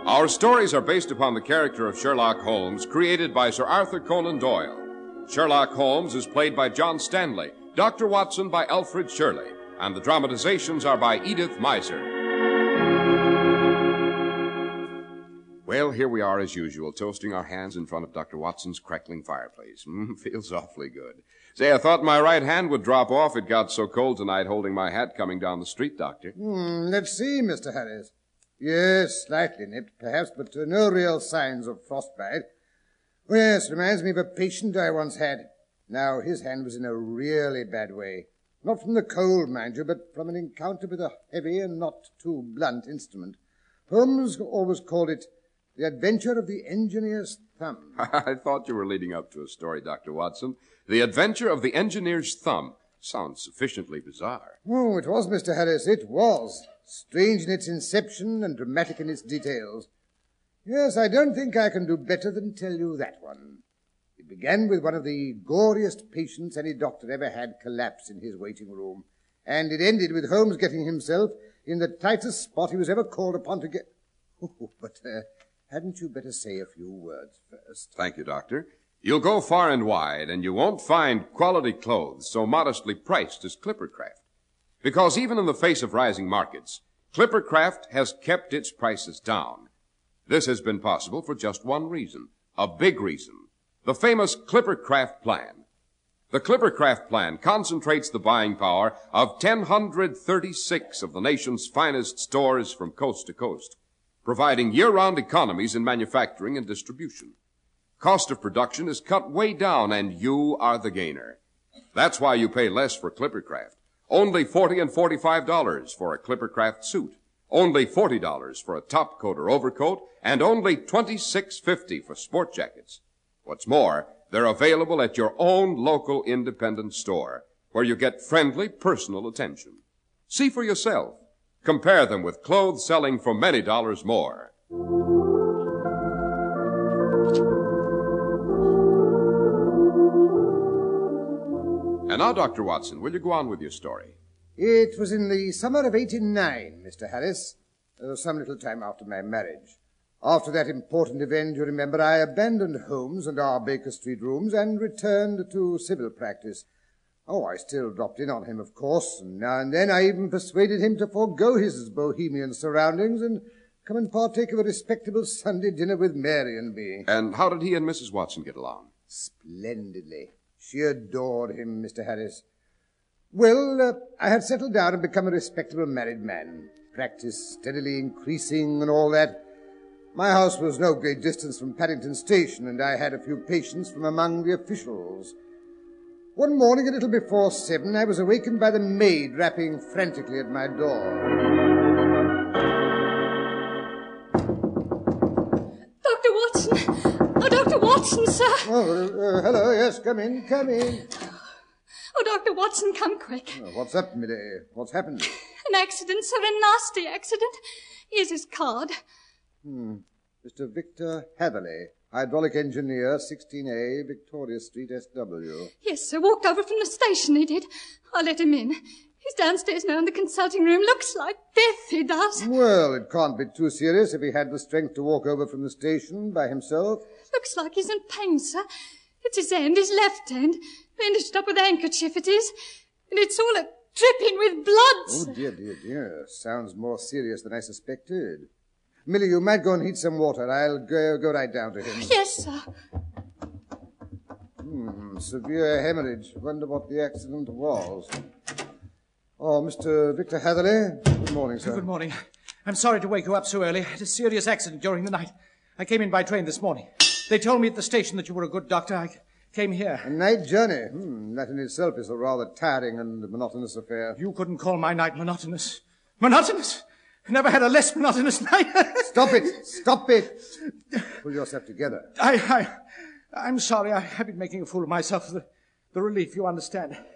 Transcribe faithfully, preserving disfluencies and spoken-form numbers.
Our stories are based upon the character of Sherlock Holmes, created by Sir Arthur Conan Doyle. Sherlock Holmes is played by John Stanley, Doctor Watson by Alfred Shirley, and the dramatizations are by Edith Meiser. Well, here we are as usual, toasting our hands in front of Doctor Watson's crackling fireplace. Mm, feels awfully good. Say, I thought my right hand would drop off. It got so cold tonight holding my hat coming down the street, Doctor. Hmm, let's see, Mister Harris. Yes, slightly nipped, perhaps, but uh, no real signs of frostbite. Oh, yes, reminds me of a patient I once had. Now, his hand was in a really bad way. Not from the cold, mind you, but from an encounter with a heavy and not too blunt instrument. Holmes always called it The Adventure of the Engineer's Thumb. I thought you were leading up to a story, Doctor Watson. The Adventure of the Engineer's Thumb. Sounds sufficiently bizarre. Oh, it was, Mister Harris, it was. Strange in its inception and dramatic in its details. Yes, I don't think I can do better than tell you that one. It began with one of the goriest patients any doctor ever had collapse in his waiting room. And it ended with Holmes getting himself in the tightest spot he was ever called upon to get... Oh, but uh, hadn't you better say a few words first? Thank you, Doctor. You'll go far and wide, and you won't find quality clothes so modestly priced as Clippercraft. Because even in the face of rising markets, Clippercraft has kept its prices down. This has been possible for just one reason, a big reason, the famous Clippercraft Plan. The Clippercraft Plan concentrates the buying power of one hundred thirty-six of the nation's finest stores from coast to coast, providing year-round economies in manufacturing and distribution. Cost of production is cut way down, and you are the gainer. That's why you pay less for Clippercraft. Only forty dollars and forty-five dollars for a Clippercraft suit. Only forty dollars for a top coat or overcoat, and only twenty-six fifty for sport jackets. What's more, they're available at your own local independent store, where you get friendly, personal attention. See for yourself. Compare them with clothes selling for many dollars more. And now, Doctor Watson, will you go on with your story? It was in the summer of eighty-nine, Mister Harris, uh, some little time after my marriage. After that important event, you remember, I abandoned Holmes and our Baker Street rooms and returned to civil practice. Oh, I still dropped in on him, of course, and now and then I even persuaded him to forego his bohemian surroundings and come and partake of a respectable Sunday dinner with Mary and me. And how did he and Missus Watson get along? Splendidly. She adored him, Mister Harris. Well, uh, I had settled down and become a respectable married man. Practice steadily increasing and all that. My house was no great distance from Paddington Station, and I had a few patients from among the officials. One morning, a little before seven, I was awakened by the maid rapping frantically at my door. Doctor Watson! Oh, Doctor Watson, sir! Oh, uh, hello, yes, come in, come in. Oh, Doctor Watson, come quick. Oh, what's up, Millie? What's happened? An accident, sir, a nasty accident. Here's his card. Hmm. Mister Victor Hatherley, hydraulic engineer, sixteen A, Victoria Street, S W. Yes, sir, walked over from the station, he did. I let him in. He's downstairs now in the consulting room. Looks like death, he does. Well, it can't be too serious if he had the strength to walk over from the station by himself. Looks like he's in pain, sir. It's his hand, his left hand. Bandaged up with a handkerchief, it is. And it's all a dripping with blood. Oh, dear, dear, dear. Sounds more serious than I suspected. Millie, you might go and heat some water. I'll go, go right down to him. Yes, sir. Hmm, severe hemorrhage. Wonder what the accident was. Oh, Mister Victor Hatherley. Good morning, sir. Good morning. I'm sorry to wake you up so early. I had a serious accident during the night. I came in by train this morning. They told me at the station that you were a good doctor. I came here. A night journey? Hmm, that in itself is a rather tiring and monotonous affair. You couldn't call my night monotonous. Monotonous? Never had a less monotonous night. Stop it! Stop it! Pull yourself together. I, I, I'm sorry. I, I've been making a fool of myself for the, the relief, you understand.